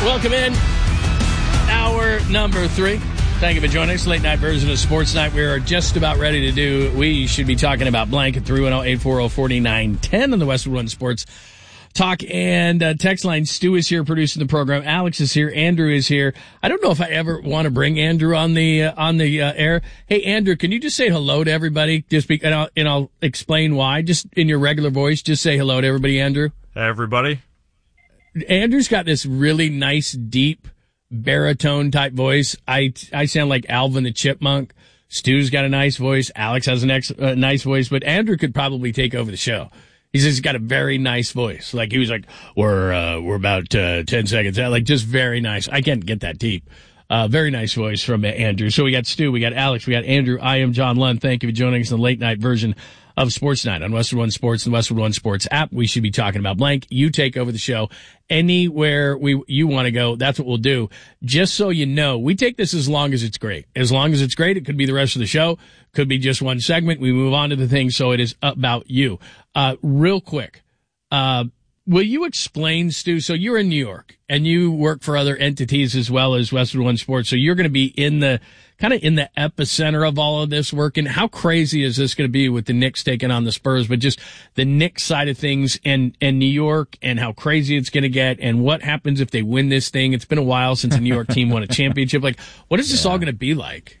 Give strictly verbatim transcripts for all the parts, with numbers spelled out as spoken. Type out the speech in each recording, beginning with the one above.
Welcome in. Hour number three. Thank you for joining us. Late night version of Sports Night. We are just about ready to do. We should be talking about blank at three one zero, eight four zero, four nine one zero on the Westwood One Sports Talk and uh, text line. Stu is here producing the program. Alex is here. Andrew is here. I don't know if I ever want to bring Andrew on the uh, on the uh, air. Hey, Andrew, can you just say hello to everybody? Just be, and, I'll, and I'll explain why. Just in your regular voice, just say hello to everybody, Andrew. Hey, everybody. Andrew's got this really nice, deep baritone type voice. I I sound like Alvin the Chipmunk. Stu's got a nice voice. Alex has a next, uh, nice voice, but Andrew could probably take over the show. He's just got a very nice voice. Like he was like, we're, uh, we're about, uh, ten seconds out. Like just very nice. I can't get that deep. Uh, very nice voice from Andrew. So we got Stu, we got Alex, we got Andrew. I am John Lund. Thank you for joining us in the late night version of Sports Night on Westwood One Sports and Westwood One Sports app. We should be talking about blank. You take over the show anywhere we you want to go. That's what we'll do. Just so you know, we take this as long as it's great. As long as it's great, it could be the rest of the show. Could be just one segment. We move on to the thing. So it is about you. Uh, real quick. Uh, will you explain, Stu? So you're in New York and you work for other entities as well as Westwood One Sports. So you're going to be in the kind of in the epicenter of all of this work. And how crazy is this going to be with the Knicks taking on the Spurs, but just the Knicks side of things and, and New York and how crazy it's going to get and what happens if they win this thing. It's been a while since a New York team won a championship. Like, what is this yeah. all going to be like?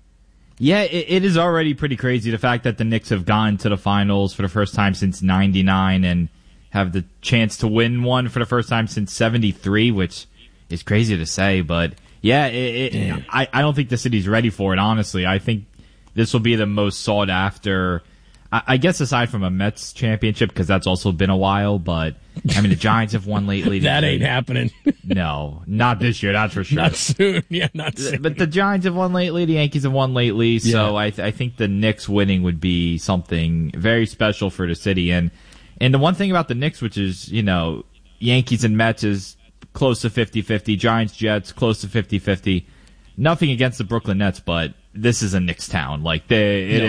Yeah, it, it is already pretty crazy. The fact that the Knicks have gone to the finals for the first time since ninety-nine and have the chance to win one for the first time since seventy-three, which is crazy to say, but yeah, it, it, I, I don't think the city's ready for it, honestly. I think this will be the most sought after, I, I guess aside from a Mets championship, because that's also been a while, but I mean, the Giants have won lately. That ain't happening. No, not this year, that's for sure. Not soon, yeah, not soon. But the Giants have won lately, the Yankees have won lately, so yeah. I, th- I think the Knicks winning would be something very special for the city. And, and the one thing about the Knicks, which is, you know, Yankees and Mets is close to fifty-fifty. Giants, Jets, close to fifty-fifty. Nothing against the Brooklyn Nets, but this is a Knicks town. Like, they, it,